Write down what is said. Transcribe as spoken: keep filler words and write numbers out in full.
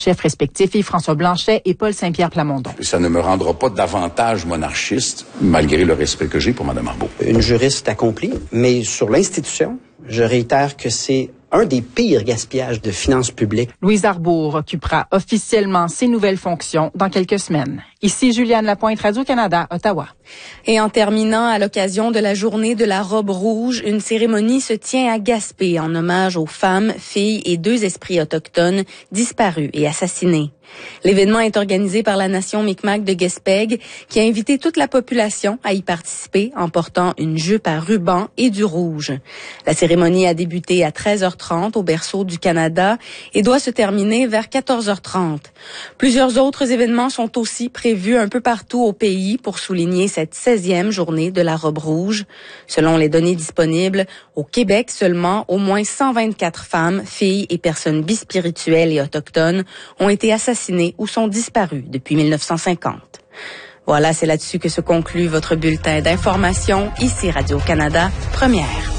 chefs respectifs Yves-François Blanchet et Paul Saint-Pierre Plamondon. Ça ne me rendra pas davantage monarchiste, malgré le respect que j'ai pour Mme Arbeau. Une juriste accomplie, mais sur l'institution, je réitère que c'est un des pires gaspillages de finances publiques. Louise Arbour occupera officiellement ses nouvelles fonctions dans quelques semaines. Ici Juliane Lapointe, Radio-Canada, Ottawa. Et en terminant, à l'occasion de la journée de la robe rouge, une cérémonie se tient à Gaspé en hommage aux femmes, filles et deux esprits autochtones disparus et assassinés. L'événement est organisé par la Nation Mi'kmaq de Gaspé, qui a invité toute la population à y participer en portant une jupe à ruban et du rouge. La cérémonie a débuté à treize heures trente au berceau du Canada et doit se terminer vers quatorze heures trente. Plusieurs autres événements sont aussi prévus un peu partout au pays pour souligner cette seizième journée de la robe rouge. Selon les données disponibles, au Québec seulement, au moins cent vingt-quatre femmes, filles et personnes bispirituelles et autochtones ont été assassinées ou sont disparus depuis mille neuf cent cinquante. Voilà, c'est là-dessus que se conclut votre bulletin d'information, ici Radio-Canada, première.